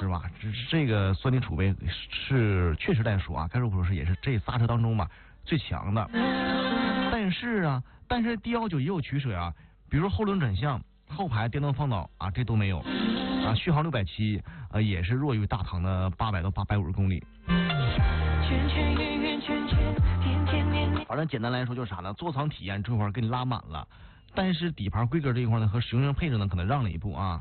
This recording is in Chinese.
是吧？这个酸碱储备是确实来说啊，该说不说也是这仨车当中吧最强的。但是 D19也有取舍啊，比如说后轮转向、后排电动放倒啊，这都没有啊。续航670，也是弱于大唐的800到850公里。反正简单来说就是啥呢？座舱体验这块给你拉满了，但是底盘规格这一块呢和使用上配置呢可能让了一步啊。